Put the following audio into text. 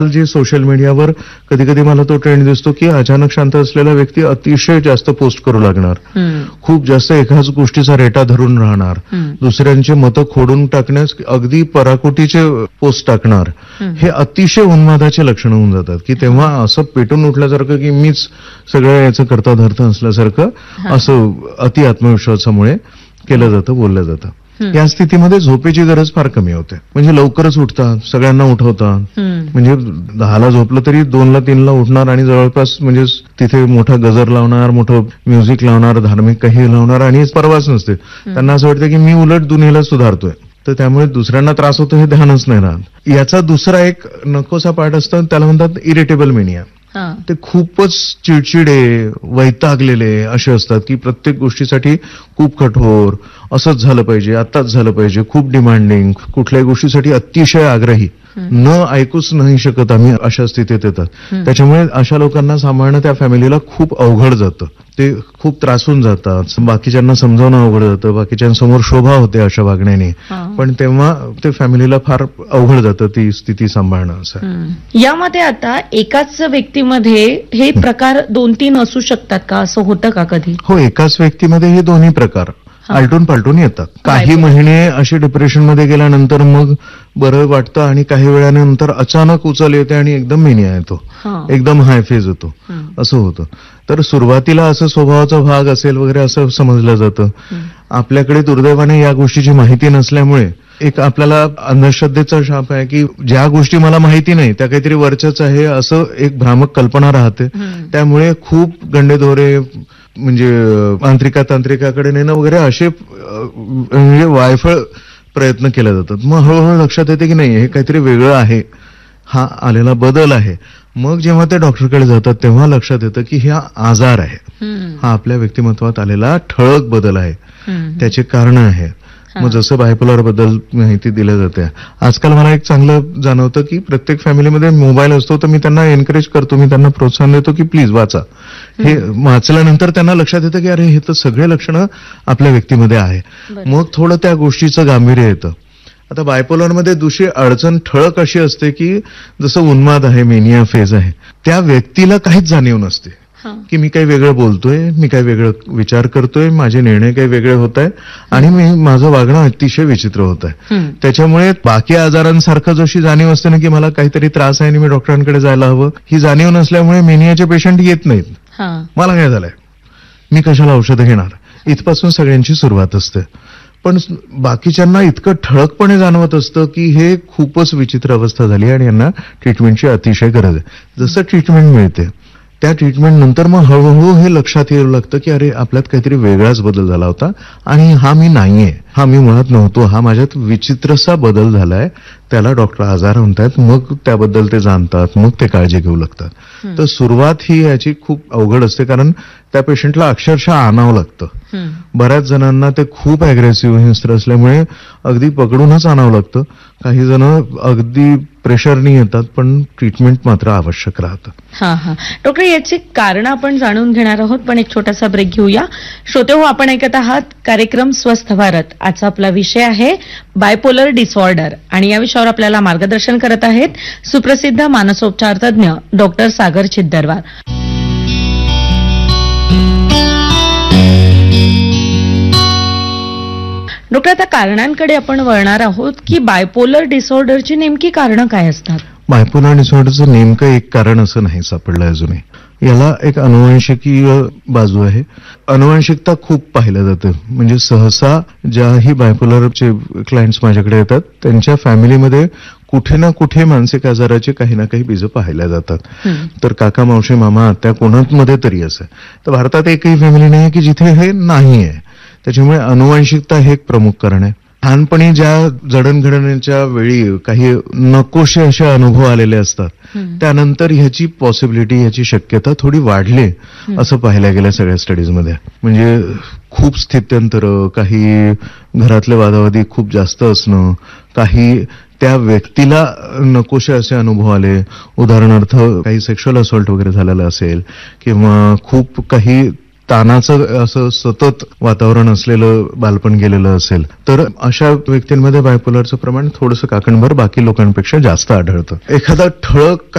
जे सोशल मीडियावर कधी कधी मला तो ट्रेंड दिसतो की अचानक शांत असलेला व्यक्ती अतिशय जास्त पोस्ट करू लागणार, खूप जास्त एकाच गोष्टीचा रेटा धरून राहणार, दुसऱ्यांची मतं खोडून टाकण्यास अगदी पराकोटीचे पोस्ट टाकणार. हे अतिशय उन्मादाचे लक्षणं होऊन जातात की तेव्हा असं पेटून उठल्यासारखं की मीच सगळं याचं करता धरता असल्यासारखं असं अति आत्मविश्वासामुळे केलं जातं, बोललं जातं. या स्थितीमध्ये झोपेची गरज फार कमी होते. म्हणजे लवकरच उठतात, सगळ्यांना उठवतात. म्हणजे 10ला झोपलं तरी 2ला 3ला उठणार आणि जवळपास म्हणजे तिथे मोठा गजर लावणार, मोठं म्युझिक लावणार, धार्मिक काही लावणार आणि परवाच नसते. त्यांना असं वाटतं की मी उलट दुनियेला सुधारतोय. तर त्यामुळे दुसऱ्यांना त्रास होतो हे ध्यानच नाही राहत. याचा दुसरा एक नकोसा पार्ट असतो, त्याला म्हणतात इरिटेबल मेनिया. ते खूपच चिडचिडे, वैतागलेले असे असतात की प्रत्येक गोष्टीसाठी खूप कठोर, असंच झालं पाहिजे, आत्ताच झालं पाहिजे, खूप डिमांडिंग, कुठल्याही गोष्टीसाठी अतिशय आग्रही, न ऐकूच नाही शकत आम्ही अशा स्थितीत येतात. त्याच्यामुळे अशा लोकांना सांभाळणं त्या फॅमिलीला खूप अवघड जातं. ते खूप त्रासून जातात, बाकीच्यांना समजावणं अवघड जातं, बाकीच्यांसमोर शोभा होते अशा वागण्याने, पण तेव्हा ते फॅमिलीला फार अवघड जातं ती स्थिती सांभाळणं. असं यामध्ये आता एकाच व्यक्तीमध्ये हे प्रकार 2-3 असू शकतात का, असं होतं का कधी? हो, एकाच व्यक्तीमध्ये हे दोन्ही प्रकार आलटून पालटून येतात. काही महिने असे डिप्रेशनमध्ये गेल्यानंतर मग बरं वाटतं आणि काही वेळानंतर अचानक उचल येते आणि एकदम मेनिया येतो, एकदम हाय फेज येतो, असं होतं. तर सुरुवातीला असं स्वभावाचा भाग असेल वगैरे असं समजलं जातं. आपल्याकडे दुर्दैवाने या गोष्टीची माहिती नसल्यामुळे एक आपल्याला अंधश्रद्धेचा शाप आहे की ज्या गोष्टी मला माहिती नाही त्या काहीतरी वरच्याच आहे असं एक भ्रामक कल्पना राहते. त्यामुळे खूप गंडेदोरे म्हणजे तांत्रिकाकडे नेणं वगैरे असे म्हणजे वायफळ प्रयत्न केले जातात. मग हळूहळू लक्षात येते की नाही हे काहीतरी वेगळं आहे, हा आलेला बदल आहे. मग जेव्हा ते डॉक्टरकडे जातात तेव्हा लक्षात येतं की हा आजार आहे, हा आपल्या व्यक्तिमत्वात आलेला ठळक बदल आहे, त्याचे कारण आहे. मग जसं बायपोलर बद्दल माहिती दिली जाते, आजकाल मला एक चांगलं जाणवतं की प्रत्येक फॅमिलीमध्ये मोबाईल असतो, तर मी त्यांना एनकरेज करतो, मी त्यांना प्रोत्साहन देतो की प्लीज वाचा. हे वाचल्यानंतर त्यांना लक्षात येतं की अरे हे तर सगळे लक्षणं आपल्या व्यक्तीमध्ये आहे. मग थोडं त्या गोष्टीचं गांभीर्य येतं. आता बायपोलरमध्ये दुसरी अडचण ठळक अशी असते की जसं उन्माद आहे, मेनिया फेज आहे, त्या व्यक्तीला काहीच जाणीव नसते की मी काही वेगळं बोलतोय, मी काही वेगळं विचार करतोय, माझे निर्णय काही वेगळे होत आहे आणि माझं वागणं अतिशय विचित्र होत आहे. त्याच्यामुळे बाकी आजारांसारखं जशी जाणीव असते ना की मला काहीतरी त्रास आहे आणि मी डॉक्टरांकडे जायला हवं, ही जाणीव नसल्यामुळे मेनियाचे पेशंट येत नाहीत. मला काय झालंय, मी कशाला औषधं घेणार, इथपासून सगळ्यांची सुरुवात असते. पण बाकीच्यांना इतकं ठळकपणे जाणवत असतं की हे खूपच विचित्र अवस्था झाली आणि यांना ट्रीटमेंटची अतिशय गरज आहे. जसं ट्रीटमेंट मिळते त्या ट्रीटमेंट नंतर मग हळूहळू हे लक्षात येऊ लागतं की अरे आपल्यात काहीतरी वेगळाच बदल झाला होता आणि हा मी नाहीये, हा मी मुळात नव्हतो, हा माझ्यात विचित्रसा बदल झालाय, त्याला डॉक्टर आजार म्हणतात. मग त्याबद्दल ते जाणतात, मग ते काळजी घेऊ लागतात. तर सुरुवात ही याची खूप अवघड असते, कारण त्या पेशंटला अक्षरशः आणावं लागतं. बऱ्याच जणांना ते खूप अग्रेसिव्ह हिंस्त्र असल्यामुळे अगदी पकडूनच आणावं लागतं. काही जण अगदी प्रेशरनी येतात, पण ट्रीटमेंट मात्र आवश्यक राहतं. डॉक्टर, याची कारण आपण जाणून घेणार आहोत, पण एक छोटासा ब्रेक घेऊया. श्रोते हो, आपण ऐकत आहात कार्यक्रम स्वस्थ भारत. आजचा आपला विषय आहे बायपोलर डिसऑर्डर आणि या विषयावर आपल्याला मार्गदर्शन करत आहेत सुप्रसिद्ध मानसोपचार तज्ञ डॉक्टर सागर छिद्दरवार. डॉक्टर, आता कारणांकडे आपण वळणार आहोत की बायपोलर डिसऑर्डरची नेमकी कारणं काय असतात? बायपोलर डिसऑर्डरचं नेमकं एक कारण असं नाही सापडलं अजूनही. याला एक अनुवंशिकीय बाजू आहे. अनुवंशिकता खूप पाहिलं जातं. म्हणजे सहसा ज्याही बायपोलरचे क्लायंट्स माझ्याकडे येतात त्यांच्या फॅमिलीमध्ये कुठे ना कुठे मानसिक आजाराचे काही ना काही बीज पाहिल्या जातात. तर काका, मावशी, मामा, आत्या कोणामध्ये तरी असं. तर भारतात एकही फॅमिली नाही की जिथे हे नाही आहे. त्याच्यामुळे अनुवंशिकता हे एक प्रमुख कारण आहे. लहानपणी ज्या जडणघडणीच्या वेळी काही नकोशे असे अनुभव आलेले असतात, त्यानंतर ह्याची पॉसिबिलिटी, ह्याची शक्यता थोडी वाढली असं पाहिलं गेलं सगळ्या स्टडीजमध्ये. म्हणजे खूप स्थित्यंतरं, काही घरातले वादावादी खूप जास्त असणं, काही त्या व्यक्तीला नकोशे असे अनुभव आले, उदाहरणार्थ काही सेक्शुअल असॉल्ट वगैरे झालेलं असेल किंवा खूप काही ताणाचं असं सतत वातावरण असलेलं बालपण गेलेलं असेल, तर अशा व्यक्तींमध्ये बायपोलरचं प्रमाण थोडंसं काकणभर बाकी लोकांपेक्षा जास्त आढळतं. एखादा ठळक